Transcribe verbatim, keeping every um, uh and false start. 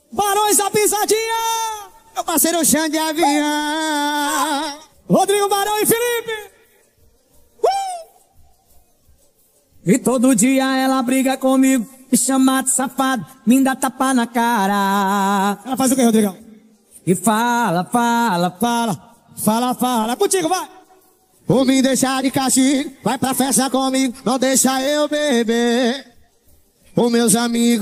Barões da Pisadinha. Meu parceiro Xande de Avião. Rodrigo Barão e Felipe. Uh! E todo dia ela briga comigo, me chama de safado, me dá tapa na cara. Ela faz o que, Rodrigão? E fala, fala, Fala, fala, fala. Contigo, vai. Vou me deixar de castigo, vai pra festa comigo, não deixa eu beber. Os meus amigos